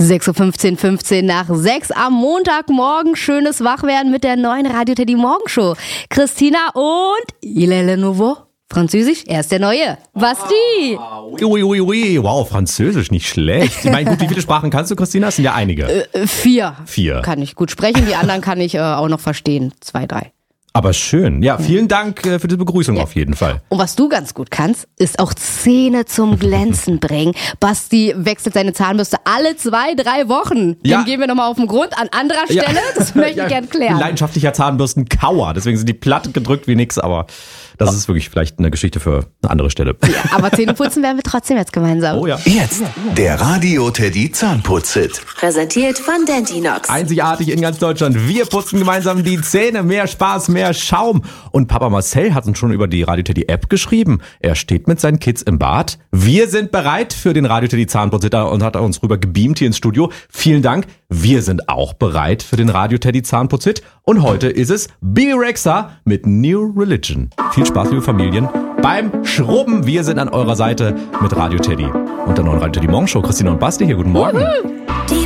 6.15 Uhr nach 6 am Montagmorgen. Schönes Wachwerden mit der neuen Radio Teddy Morgenshow. Christina und Il est le nouveau. Französisch, er ist der Neue. Basti. Ui. Wow, Französisch, nicht schlecht. Ich meine, gut, wie viele Sprachen kannst du, Christina? Es sind ja einige. 4. 4. Kann ich gut sprechen, die anderen kann ich auch noch verstehen. 2, 3. Aber schön. Ja, vielen Dank für die Begrüßung auf jeden Fall. Und was du ganz gut kannst, ist auch Zähne zum Glänzen bringen. Basti wechselt seine Zahnbürste alle 2-3 Wochen. Ja. Dem gehen wir nochmal auf den Grund an anderer Stelle. Das möchte ich gern klären. Ein leidenschaftlicher Zahnbürstenkauer. Deswegen sind die platt gedrückt wie nix, aber das ist wirklich vielleicht eine Geschichte für eine andere Stelle. Ja, aber Zähne putzen werden wir trotzdem jetzt gemeinsam. Oh ja. Jetzt der Radio Teddy Zahnputz-Hit. Präsentiert von Dentinox. Einzigartig in ganz Deutschland. Wir putzen gemeinsam die Zähne. Mehr Spaß, mehr Schaum. Und Papa Marcel hat uns schon über die Radio Teddy App geschrieben. Er steht mit seinen Kids im Bad. Wir sind bereit für den Radio Teddy Zahnputz-Hit und hat uns rüber gebeamt hier ins Studio. Vielen Dank. Wir sind auch bereit für den Radio Teddy Zahnputz-Hit. Und heute ist es Bibi Rexha mit New Religion. Viel Spaß, liebe Familien, beim Schrubben. Wir sind an eurer Seite mit Radio Teddy und der neuen Radio Teddy Morgenshow. Christina und Basti hier, guten Morgen.